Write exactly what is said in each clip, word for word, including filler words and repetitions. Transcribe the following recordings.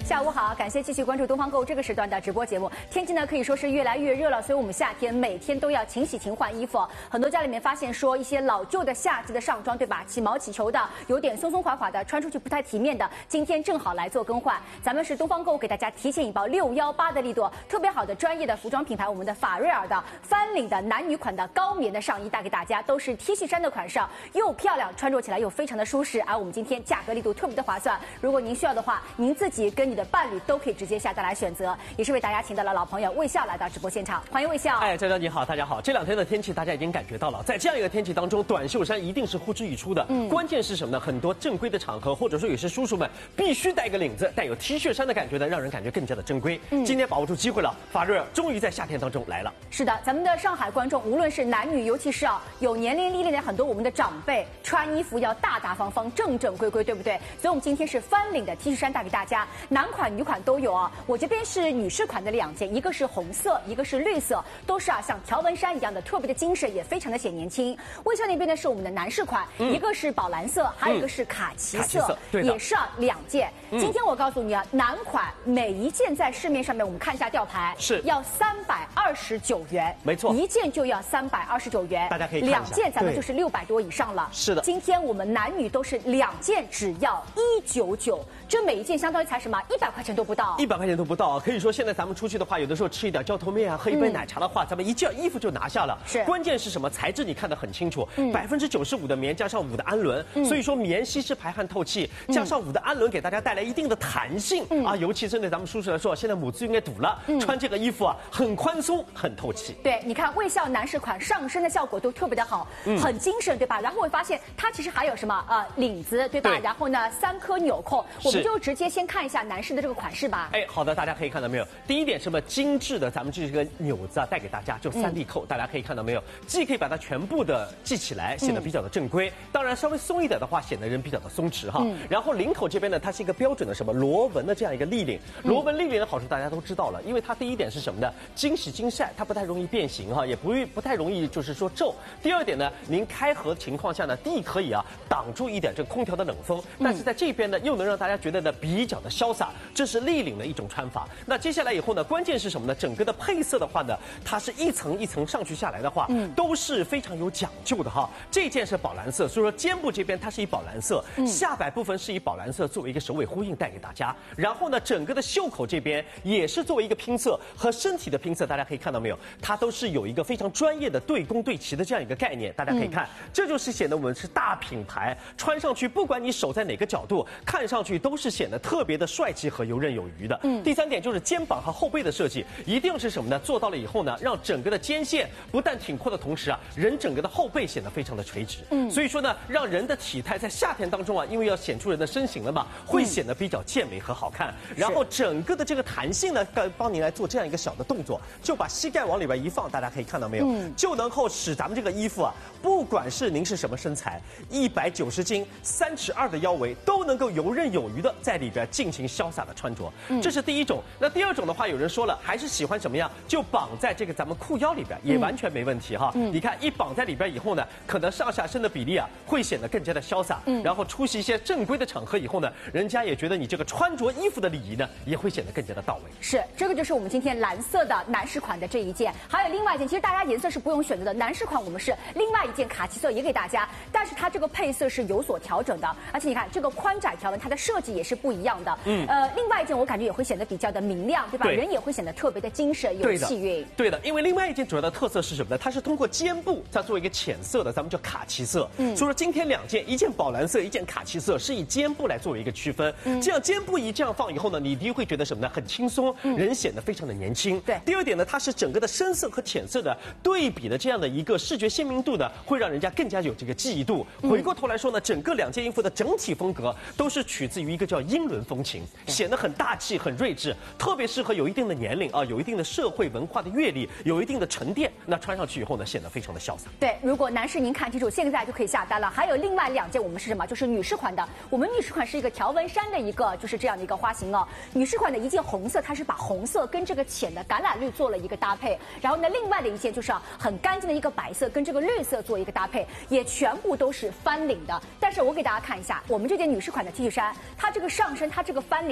下午好，感谢继续关注东方购这个时段的直播节目。天气呢可以说是越来越热了，所以我们夏天每天都要勤洗勤换衣服。很多家里面发现说一些老旧的夏季的上装，对吧？起毛起球的，有点松松垮垮的，穿出去不太体面的，今天正好来做更换。咱们是东方购给大家提前引爆六一八的力度，特别好的专业的服装品牌，我们的法瑞尔的翻领的男女款的高棉的上衣带给大家，都是 T 恤衫的款式，又漂亮，穿着起来又非常的舒适。而我们今天价格力度特别的划算，如果您需要的话，您自己跟你的伴侣都可以直接下单来选择。也是为大家请到了老朋友魏笑来到直播现场，欢迎魏笑。 哎，佳佳你好，大家好。这两天的天气大家已经感觉到了，在这样一个天气当中，短袖衫一定是呼之欲出的。嗯，关键是什么呢？很多正规的场合，或者说有些叔叔们必须带个领子，带有 T 恤衫的感觉的，让人感觉更加的珍贵。嗯，今天把握住机会了，法瑞尔终于在夏天当中来了。 是的，咱们的上海观众，无论是男女，尤其是啊有年龄历练的很多我们的长辈，穿衣服要大大方方、正正规规，对不对？所以我们今天是翻领的 T 恤衫带给大家，男款、女款都有啊。我这边是女士款的两件，一个是红色，一个是绿色，都是啊像条纹衫一样的，特别的精神，也非常的显年轻。魏笑那边呢是我们的男士款，嗯、一个是宝蓝色，还有一个是卡其色，嗯、卡其色也是啊两件。嗯、今天我告诉你啊，男款每一件在市面上面，我们看一下吊牌， 是要三百二十九元， 没错， 一件就要三百二十九元， 大家可以看一下， 两件咱们就是六百多以上了。 是的， 今天我们男女都是两件只要一九九，这每一件相当于才什么一百块钱都不到， 一百块钱都不到啊！可以说现在咱们出去的话，有的时候吃一点浇头面啊，喝一杯奶茶的话，嗯、咱们一件衣服就拿下了。 是， 关键是什么？材质你看得很清楚，百分之九十五的棉加上五的氨纶，嗯、所以说棉吸湿排汗透气，加上五的氨纶给大家带来一定的弹性、嗯、啊，尤其针对咱们叔叔来说，现在母子应该堵了，嗯、穿这个衣服啊很宽松，很透气。 对，你看魏笑男士款上身的效果都特别的好，嗯、很精神，对吧？然后我会发现它其实还有什么呃领子，对吧？对，然后呢三颗纽扣，我们就直接先看一下男士的这个款式吧。 哎，好的，大家可以看到没有？第一点什么精致的，咱们这个纽子啊带给大家，就三 D 扣，嗯、大家可以看到没有？既可以把它全部的系起来，显得比较的正规。嗯、当然稍微松一点的话，显得人比较的松弛哈。嗯、然后领口这边呢，它是一个标准的什么螺纹的这样一个立领。螺纹立领的好处大家都知道了，因为它第一点是什么呢？经洗经晒，它不太容易变形哈，也不会不太容易就是说皱。第二点呢，您开合情况下呢，既可以啊挡住一点这空调的冷风，但是在这边呢又能让大家觉得呢比较的潇洒，这是立领的一种穿法。那接下来以后呢，关键是什么呢？整个的配色的话呢，它是一层一层上去下来的话，嗯、都是非常有讲究的哈。这件是宝蓝色，所以说肩部这边它是以宝蓝色，嗯、下摆部分是以宝蓝色作为一个首尾呼应带给大家。然后呢，整个的袖口这边也是作为一个拼色和身体的拼色，大家可以看到没有？它都是有一个非常专业的对弓对齐的这样一个概念，大家可以看，嗯、这就是显得我们是大品牌，穿上去不管你手在哪个角度，看上去都是显得特别的帅气和游刃有余的。嗯，第三点就是肩膀和后背的设计，一定是什么呢？做到了以后呢，让整个的肩线不但挺阔的同时啊，人整个的后背显得非常的垂直。嗯，所以说呢，让人的体态在夏天当中啊，因为要显出人的身形了嘛，会显得比较健美和好看。嗯、然后整个的这个弹性呢，帮您来做这样一个小的动作，就把膝盖往里边一放，大家可以看到没有？嗯，就能够使咱们这个衣服啊，不管是您是什么身材，一百九十斤、三尺二的腰围，都能够游刃有余的在里边进行潇洒的穿着。嗯，这是第一种。那第二种的话，有人说了，还是喜欢什么样，就绑在这个咱们裤腰里边，也完全没问题哈。嗯，你看一绑在里边以后呢，可能上下身的比例啊，会显得更加的潇洒。嗯，然后出席一些正规的场合以后呢，人家也觉得你这个穿着衣服的礼仪呢，也会显得更加的到位。 是，这个就是我们今天蓝色的男士款的这一件，还有另外一件，其实大家颜色是不用选择的。男士款我们是另外一件卡其色也给大家，但是它这个配色是有所调整的，而且你看这个宽窄条纹，它的设计也是不一样的。嗯，呃，另外一件我感觉也会显得比较的明亮，对吧？对，人也会显得特别的精神，有气韵。 对的，因为另外一件主要的特色是什么呢？它是通过肩部再做一个浅色的，咱们叫卡其色。嗯，所以说今天两件，一件宝蓝色，一件卡其色，是以肩部来作为一个区分。嗯，这样肩部一这样放以后呢，你第一会觉得什么呢？很轻松，嗯、人显得非常的年轻。对。第二点呢，它是整个的深色和浅色的对比的这样的一个视觉鲜明度呢，会让人家更加有这个记忆度。嗯、回过头来说呢，整个两件衣服的整体风格都是取自于一个叫英伦风情，显得很大气、很睿智，特别适合有一定的年龄啊，有一定的社会文化的阅历，有一定的沉淀，那穿上去以后呢，显得非常的潇洒。 对，如果男士您看清楚，现在就可以下单了。还有另外两件，我们是什么？就是女士款的。我们女士款是一个条纹衫的一个，就是这样的一个花型哦。女士款的一件红色，它是把红色跟这个浅的橄榄绿做了一个搭配。然后呢，另外的一件就是啊，很干净的一个白色跟这个绿色做一个搭配，也全部都是翻领的。但是我给大家看一下，我们这件女士款的 T 恤衫，它这个上身它这个翻领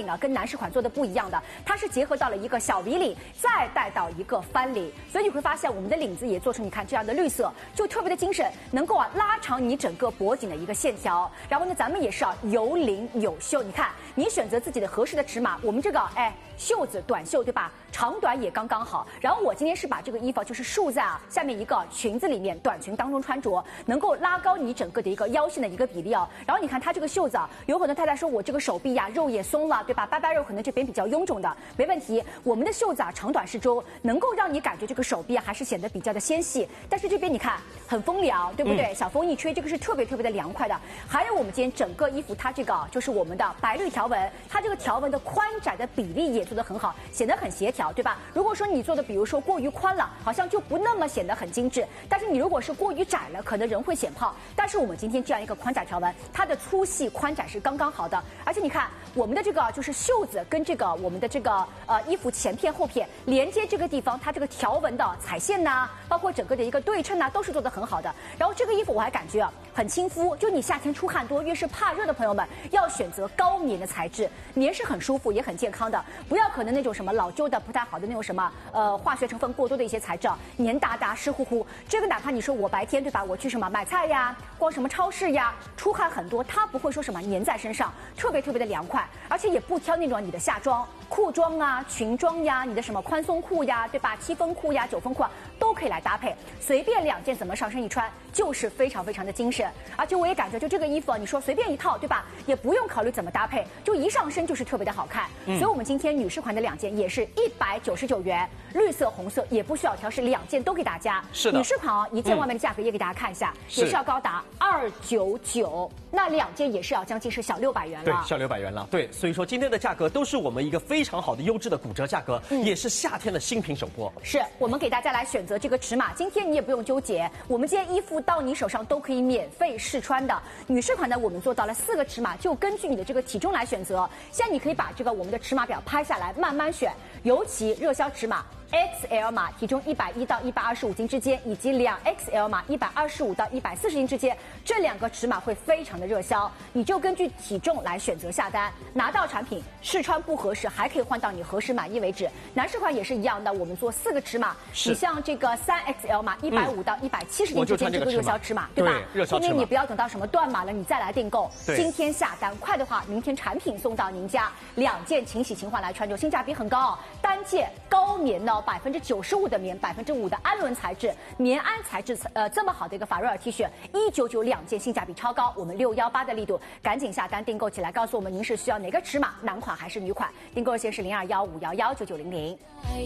呢，跟男士款做的不一样的，它是结合到了一个小 V 领，再带到一个翻领，所以你会发现我们的领子也做出你看这样的绿色，就特别的精神，能够啊拉长你整个脖颈的一个线条。然后呢，咱们也是啊有领有袖，你看你选择自己的合适的尺码，我们这个哎袖子短袖对吧？长短也刚刚好。然后我今天是把这个衣服就是束在啊下面一个裙子里面，短裙当中穿着，能够拉高你整个的一个腰线的一个比例哦。然后你看它这个袖子啊，有很多太太说我这个手臂呀、啊、肉也松了，对吧？拜拜肉可能这边比较臃肿的，没问题。我们的袖子啊长短适中，能够让你感觉这个手臂啊还是显得比较的纤细。但是这边你看很风凉，对不对？嗯、小风一吹，这个是特别特别的凉快的。还有我们今天整个衣服它这个就是我们的白绿条纹，它这个条纹的宽窄的比例也做得很好，显得很协调，对吧？如果说你做的比如说过于宽了，好像就不那么显得很精致。但是你如果是过于窄了，可能人会显胖。但是我们今天这样一个宽窄条纹，它的粗细宽窄是刚刚好的。而且你看我们的这个就是袖子跟这个我们的这个呃衣服前片后片连接这个地方，它这个条纹的彩线呐，包括整个的一个对称呐，都是做得很好的。然后这个衣服我还感觉啊很亲肤，就你夏天出汗多，越是怕热的朋友们，要选择高棉的材质，棉是很舒服也很健康的，不要可能那种什么老旧的不太好的那种什么呃化学成分过多的一些材质，黏哒哒湿乎乎。这个哪怕你说我白天对吧，我去什么买菜呀，逛什么超市呀，出汗很多，它不会说什么粘在身上，特别特别的凉快，而且也不挑那种你的夏装、裤装啊、裙装呀，你的什么宽松裤呀，对吧？七分裤呀、九分裤啊，都可以来搭配，随便两件怎么上身一穿，就是非常非常的精神。而且我也感觉就这个衣服，你说随便一套，对吧？也不用考虑怎么搭配，就一上身就是特别的好看。嗯、所以我们今天女士款的两件也是一百九十九元，绿色、红色也不需要挑，是两件都给大家。 是的， 女士款啊，一件外面的价格也给大家看一下，嗯、也是要高达二九九，那两件也是要将近是小六百元了。 对，小六百元了。对，所以说今天的价格都是我们一个非常好的优质的骨折价格，嗯、也是夏天的新品首播。 是我们给大家来选择这个尺码，今天你也不用纠结，我们今天衣服到你手上都可以免费试穿的。女士款呢，我们做到了四个尺码，就根据你的这个体重来选择。现在你可以把这个我们的尺码表拍下来，慢慢选，尤其热销尺码。X L 码体重一百一到一百二十五斤之间，以及两 X L 码一百二十五到一百四十斤之间，这两个尺码会非常的热销，你就根据体重来选择下单。拿到产品试穿不合适，还可以换到你合适满意为止。男士款也是一样的，我们做四个尺码，你像这个三 X L 码一百五到一百七十斤之间这个热销尺码，对吧？ 对， 后面你不要等到什么断码了你再来订购，今天下单快的话，明天产品送到您家，两件勤洗勤换来穿着，性价比很高哦。单件高棉呢，百分之九十五的棉，百分之五的氨纶材质，棉安材质，呃，这么好的一个法瑞尔 T 恤，一九九两件，性价比超高。我们六幺八的力度，赶紧下单订购起来，告诉我们您是需要哪个尺码，男款还是女款？订购热线是零二幺五幺幺九九零零。